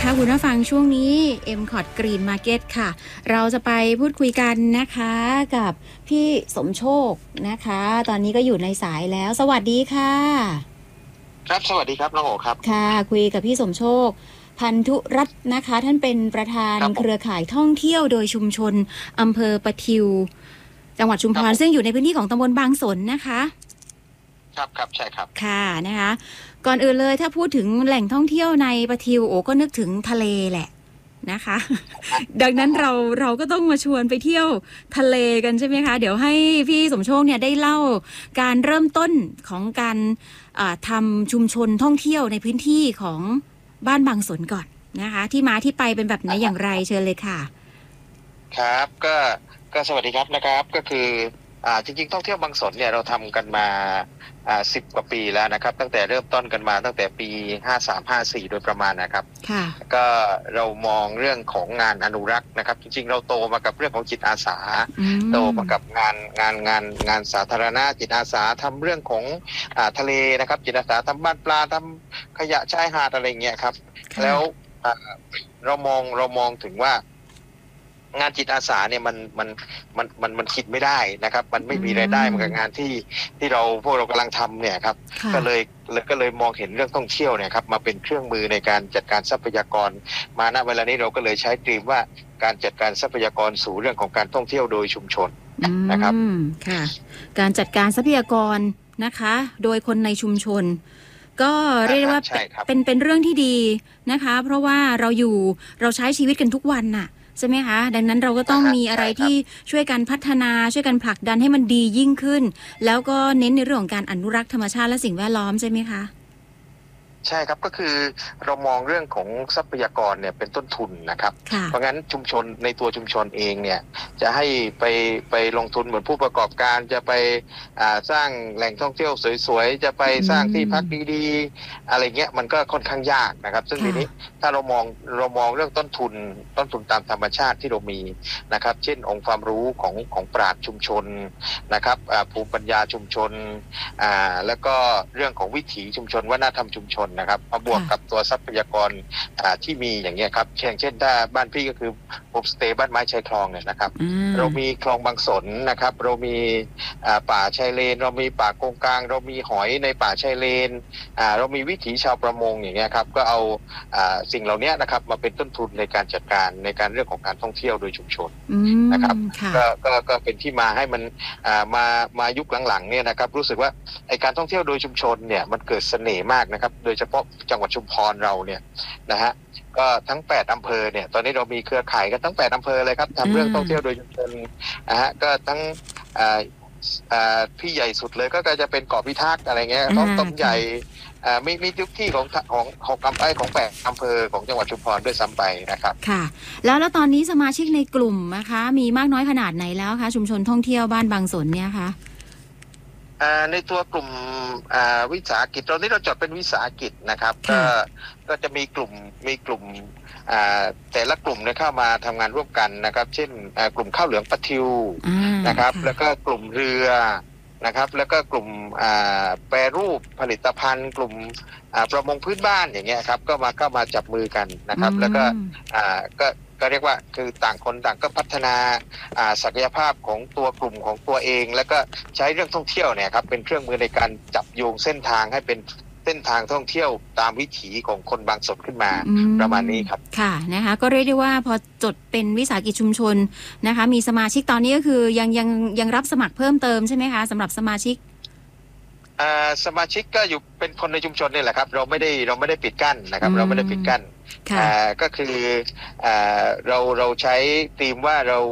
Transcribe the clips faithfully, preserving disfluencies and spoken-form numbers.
นะคะคุณผู้ฟังช่วงนี้ เอ็ม คอร์ด Green Market ค่ะเราจะไปพูดคุยกันนะคะกับพี่สมโชคนะคะตอนนี้ก็อยู่ในสายแล้วสวัสดีค่ะครับสวัสดีครับน้องโอครับค่ะคุยกับพี่สมโชคพันธุรัตน์นะคะท่านเป็นประธานเครือข่ายท่องเที่ยวโดยชุมชนอำเภอปะทิวจังหวัดชุมพรซึ่งอยู่ในพื้นที่ของตำบลบางสนนะคะครับครับใช่ครับค่ะนะคะก่อนอื่นเลยถ้าพูดถึงแหล่งท่องเที่ยวในปะทิวโอ้ก็นึกถึงทะเลแหละนะคะดังนั้นเราเราก็ต้องมาชวนไปเที่ยวทะเลกันใช่ไหมคะเดี๋ยวให้พี่สมโชคเนี่ยได้เล่าการเริ่มต้นของการทำชุมชนท่องเที่ยวในพื้นที่ของบ้านบางสนก่อนนะคะที่มาที่ไปเป็นแบบไหนอย่างไรเชิญเลยค่ะครับก็ก็สวัสดีครับนะครับก็คืออ่าจริงๆท่องเที่ยวบางสนเนี่ยเราทำกันมาอ่าสิบกว่าปีแล้วนะครับตั้งแต่เริ่มต้นกันมาตั้งแต่ปีห้าสาม ห้าสี่โดยประมาณนะครับค่ะก็เรามองเรื่องของงานอนุรักษ์นะครับจริงๆเราโตมากับเรื่องของจิตอาสาโตมากับงานงานงานงานสาธารณะจิตอาสาทำเรื่องของอ่าทะเลนะครับจิตอาสาทำบ้านปลาทำขยะชายหาดอะไรเงี้ยครับแล้วเรามองเรามองถึงว่างานจิตอาสาเนี่ยมันมันมันมันมันคิดไม่ได้นะครับมันไม่มีรายได้เหมือนกับงานที่ที่เราพวกเรากำลังทำเนี่ยครับก็เลยก็เลยมองเห็นเรื่องท่องเที่ยวเนี่ยครับมาเป็นเครื่องมือในการจัดการทรัพยากรมาณเวลานี้เราก็เลยใช้ตรีมว่าการจัดการทรัพยากรสู่เรื่องของการท่องเที่ยวโดยชุมชนนะครับค่ะการจัดการทรัพยากรนะคะโดยคนในชุมชนก็เรียกว่าเป็นเป็นเรื่องที่ดีนะคะเพราะว่าเราอยู่เราใช้ชีวิตกันทุกวันน่ะใช่ไหมคะดังนั้นเราก็ต้องมีอะไรที่ช่วยกันพัฒนาช่วยกันผลักดันให้มันดียิ่งขึ้นแล้วก็เน้นในเรื่องของการอนุรักษ์ธรรมชาติและสิ่งแวดล้อมใช่ไหมคะใช่ครับก็คือเรามองเรื่องของทรัพยากรเนี่ยเป็นต้นทุนนะครับเพราะงั้นชุมชนในตัวชุมชนเองเนี่ยจะให้ไปไปลงทุนเหมือนผู้ประกอบการจะไปสร้างแหล่งท่องเที่ยวสวยๆจะไปสร้างที่พักดีๆอะไรเงี้ยมันก็ค่อนข้างยากนะครับซึ่งทีนี้ถ้าเรามองเรามองเรื่องต้นทุนต้นทุนตามธรรมชาติที่เรามีนะครับเช่นองค์ความรู้ของของปราชญ์ชุมชนนะครับภูมิปัญญาชุมชนแล้วก็เรื่องของวิถีชุมชนวัฒนธรรมชุมชนนะครับมาบวกกับตัวทรัพยากรที่มีอย่างเงี้ยครับเช่นเช่นถ้าบ้านพี่ก็คือโฮมสเตย์บ้านไม้ชายคลองเนี่ยนะครับเรามีคลองบางสนนะครับเรามีป่าชายเลนเรามีป่าโกงกลางเรามีหอยในป่าชายเลนเรามีวิถีชาวประมงอย่างเงี้ยครับก็เอาสิ่งเหล่านี้นะครับมาเป็นต้นทุนในการจัดการในการเรื่องของการท่องเที่ยวโดยชุมชนนะครับก็ก็ก็เป็นที่มาให้มันมามายุคหลังๆเนี่ยนะครับรู้สึกว่าไอการท่องเที่ยวโดยชุมชนเนี่ยมันเกิดเสน่ห์มากนะครับโดยเฉพาะจังหวัดชุมพรเราเนี่ยนะฮะก็ทั้งแปดอำเภอเนี่ยตอนนี้เรามีเครือข่ายกันทั้งแปดอำเภอเลยครับทำเรื่องท่องเที่ยวโดยชุมชนนะฮะก็ทั้งอ่าอ่าที่ใหญ่สุดเลยก็จะเป็นเกาะพิทักษ์อะไรเงี้ยต้นต้นใหญ่อ่ามีมีทุกที่ของของของอำเภอของแปดอำเภอของจังหวัดชุมพรด้วยซ้ำไปนะครับค่ะแล้วแล้วตอนนี้สมาชิกในกลุ่มนะคะมีมากน้อยขนาดไหนแล้วคะชุมชนท่องเที่ยวบ้านบางสนเนี่ยคะในตัวกลุ่มวิสาหกิจตอนนี้เราจดเป็นวิสาหกิจนะครับก็ก็จะมีกลุ่มมีกลุ่มแต่ละกลุ่มเนี่ยเข้ามาทำงานร่วมกันนะครับเช่นกลุ่มข้าวเหลืองปะทิวนะครับแล้วก็กลุ่มเรือนะครับแล้วก็กลุ่มแปรรูปผลิตภัณฑ์กลุ่มประมงพื้นบ้านอย่างเงี้ยครับก็มาก็มาจับมือกันนะครับแล้วก็ก็ก็เรียกว่าคือต่างคนต่างก็พัฒนาศักยภาพของตัวกลุ่มของตัวเองแล้วก็ใช้เรื่องท่องเที่ยวเนี่ยครับเป็นเครื่องมือในการจับโยงเส้นทางให้เป็นเส้นทางท่องเที่ยวตามวิถีของคนบางสนขึ้นมาประมาณนี้ครับค่ะนะคะก็เรียกได้ว่าพอจดเป็นวิสาหกิจชุมชนนะคะมีสมาชิกตอนนี้ก็คือยังยังยังรับสมัครเพิ่มเติมใช่ไหมคะสำหรับสมาชิกสมาชิกก็อยู่เป็นคนในชุมชนนี่แหละครับเราไม่ได้เราไม่ได้ปิดกั้นนะครับเราไม่ได้ปิดกั้นก็คือเราเราใช้ธีมว่าเรา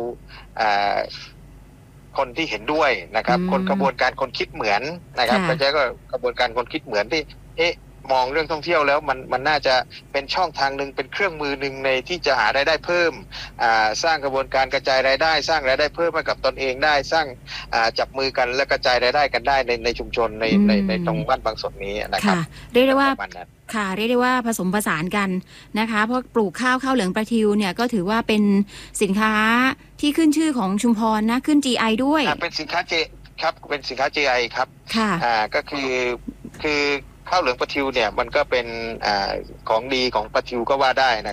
คนที่เห็นด้วยนะครับคนกระบวนการคนคิดเหมือนนะครับก็ใช้ก็กระบวนการคนคิดเหมือนที่เอ๊ะมองเรื่องท่องเที่ยวแล้วมันมันน่าจะเป็นช่องทางหนึ่งเป็นเครื่องมือหนึ่งในที่จะหารายได้เพิ่มสร้างกระบวนการกระจายรายได้สร้างรายได้เพิ่มให้กับตนเองได้สร้างจับมือกันและกระจายรายได้กันได้ในในชุมชนในในในตรงบ้านบางสนนี้นะครับเรียกได้ว่าค่ะเรียกได้ว่าผสมผสานกันนะคะเพราะปลูกข้าวข้าวเหลืองปลาทิวเนี่ยก็ถือว่าเป็นสินค้าที่ขึ้นชื่อของชุมพรนะขึ้น จี ไอ ด้วยเป็นสินค้า J ครับเป็นสินค้า จี ไอ ครับค่ะอ่าก็คือคือข้าวเหลืองปลาทิวเนี่ยมันก็เป็นอ่าของดีของปลาทิวก็ว่าได้นะ